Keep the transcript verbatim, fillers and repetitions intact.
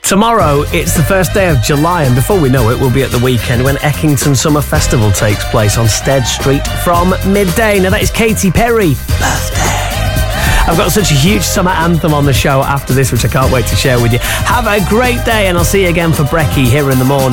Tomorrow, it's the first day of July, and before we know it, we'll be at the weekend when Eckington Summer Festival takes place on Stead Street from midday. Now, that is Katy Perry. Birthday. I've got such a huge summer anthem on the show after this, which I can't wait to share with you. Have a great day, and I'll see you again for Brekkie here in the morning.